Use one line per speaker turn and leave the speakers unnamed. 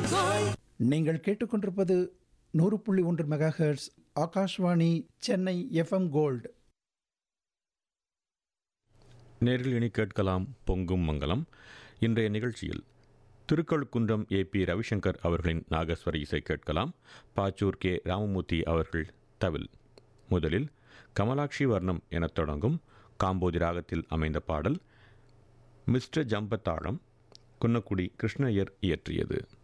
நீங்கள் கேட்டுக்கொண்டிருப்பது 100.1 megahertz Akashvani Chennai FM gold.
நேரில் இனி கேட்கலாம் பொங்கும் மங்கலம். இன்றைய நிகழ்ச்சியில் திருக்கழுக்குன்றம் ஏபி ரவிசங்கர் அவர்களின் நாகஸ்வர இசை கேட்கலாம். பாச்சூர் கே ராமமூர்த்தி அவர்கள் தவில். முதலில் கமலாட்சி வர்ணம் எனத் தொடங்கும் காம்போதி ராகத்தில் அமைந்த பாடல் மிஸ்டர் ஜம்பத்தாளம் குன்னக்குடி கிருஷ்ணய்யர் இயற்றியது.